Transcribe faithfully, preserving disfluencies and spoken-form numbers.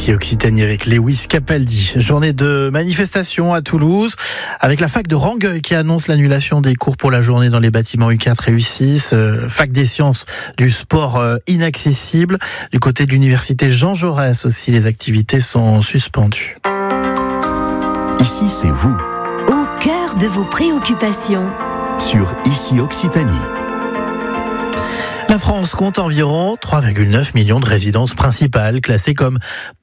Ici Occitanie avec Lewis Capaldi. Journée de manifestation à Toulouse avec la fac de Rangueil qui annonce l'annulation des cours pour la journée dans les bâtiments U quatre et U six. Euh, fac des sciences du sport euh, inaccessible. Du côté de l'université Jean Jaurès aussi, les activités sont suspendues. Ici, c'est vous. Au cœur de vos préoccupations. Sur Ici Occitanie. La France compte environ trois virgule neuf millions de résidences principales classées comme